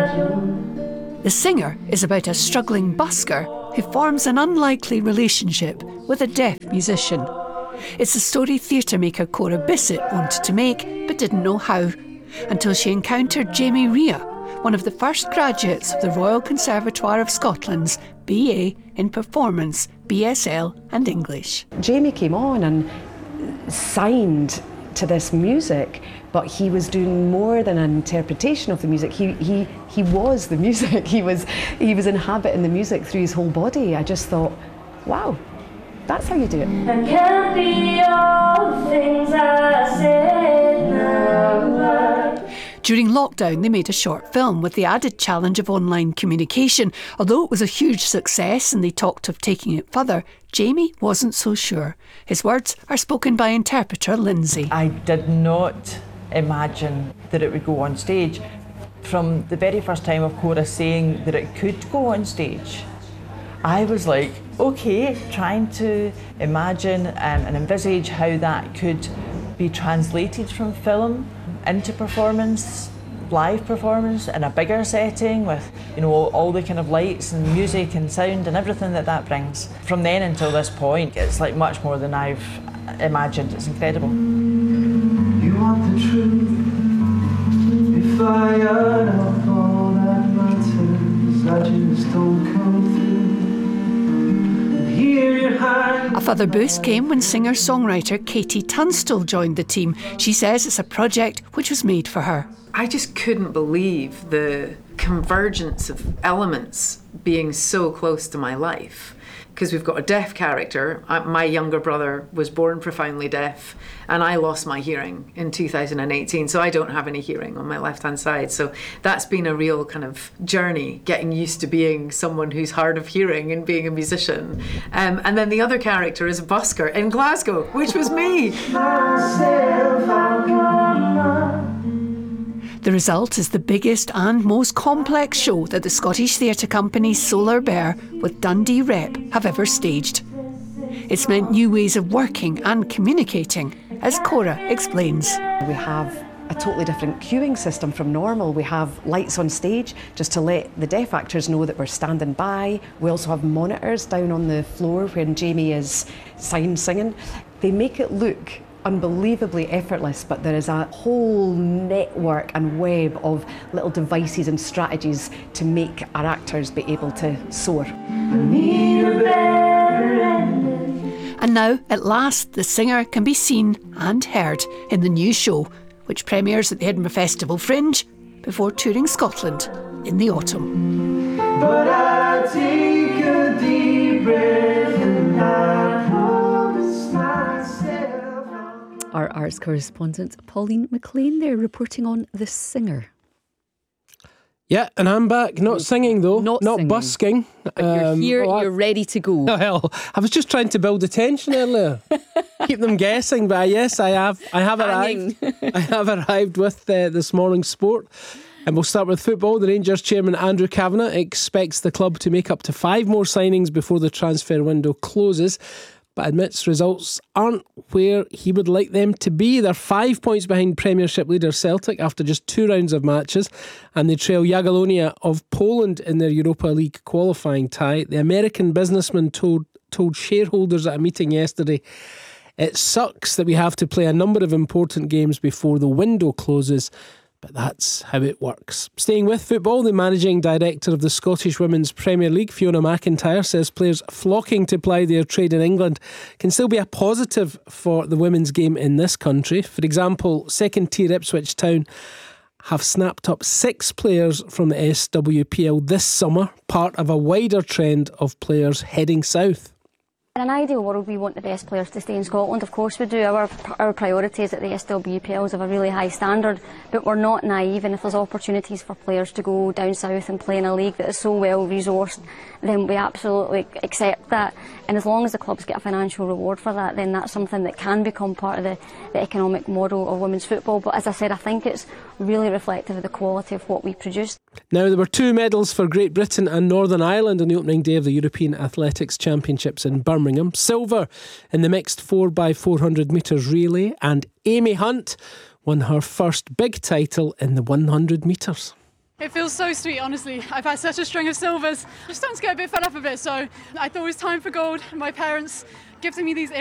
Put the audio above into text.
The Singer is about a struggling busker who forms an unlikely relationship with a deaf musician. It's a story theatre maker Cora Bissett wanted to make but didn't know how, until she encountered Jamie Rea, one of the first graduates of the Royal Conservatoire of Scotland's BA in Performance, BSL and English. Jamie came on and signed to this music, but he was doing more than an interpretation of the music. He was the music. He was inhabiting the music through his whole body. I just thought, wow, that's how you do it. I can't be all the things I said now. During lockdown, they made a short film with the added challenge of online communication. Although it was a huge success and they talked of taking it further, Jamie wasn't so sure. His words are spoken by interpreter Lindsay. I did not imagine that it would go on stage. From the very first time of Cora saying that it could go on stage, I was like, okay, trying to imagine and envisage how that could be translated from film into performance, live performance in a bigger setting with, you know, all the kind of lights and music and sound and everything that brings. From then until this point, it's like much more than I've imagined. It's incredible. You want the truth? If I add up all that matters, I just don't come through. A further boost came when singer-songwriter Katie Tunstall joined the team. She says it's a project which was made for her. I just couldn't believe the convergence of elements being so close to my life. Because we've got a deaf character. My younger brother was born profoundly deaf and I lost my hearing in 2018, so I don't have any hearing on my left-hand side. So that's been a real kind of journey, getting used to being someone who's hard of hearing and being a musician. And then the other character is a busker in Glasgow, which was me. The result is the biggest and most complex show that the Scottish theatre company Solar Bear with Dundee Rep have ever staged. It's meant new ways of working and communicating, as Cora explains. We have a totally different cueing system from normal. We have lights on stage just to let the deaf actors know that we're standing by. We also have monitors down on the floor when Jamie is sign singing. They make it look unbelievably effortless, but there is a whole network and web of little devices and strategies to make our actors be able to soar. And now, at last, the singer can be seen and heard in the new show, which premieres at the Edinburgh Festival Fringe before touring Scotland in the autumn. But I take a deep breath and I promise myself. Our arts correspondent Pauline McLean there reporting on The Singer. Yeah, and I'm back. Not singing though. Not singing. Busking. But you're here, you're ready to go. Well, I was just trying to build the tension earlier. Keep them guessing, but yes, I have arrived. I have arrived with this morning's sport. And we'll start with football. The Rangers chairman Andrew Kavanagh expects the club to make up to 5 more signings before the transfer window closes, but admits results aren't where he would like them to be. They're 5 points behind Premiership leader Celtic after just 2 rounds of matches, and they trail Jagiellonia of Poland in their Europa League qualifying tie. The American businessman told shareholders at a meeting yesterday, "It sucks that we have to play a number of important games before the window closes, but that's how it works." Staying with football, the managing director of the Scottish Women's Premier League, Fiona McIntyre, says players flocking to ply their trade in England can still be a positive for the women's game in this country. For example, second-tier Ipswich Town have snapped up 6 players from the SWPL this summer, part of a wider trend of players heading south. In an ideal world, we want the best players to stay in Scotland. Of course we do. Our priority is that the SWPL is of a really high standard, but we're not naive, and if there's opportunities for players to go down south and play in a league that is so well resourced, then we absolutely accept that. And as long as the clubs get a financial reward for that, then that's something that can become part of the economic model of women's football. But as I said, I think it's really reflective of the quality of what we produce. Now, there were 2 medals for Great Britain and Northern Ireland on the opening day of the European Athletics Championships in Birmingham. Silver in the mixed 4x400 metres relay, and Amy Hunt won her first big title in the 100 metres. It feels so sweet, honestly. I've had such a string of silvers. I'm starting to get a bit fed up of it, so I thought it was time for gold. My parents gifted me these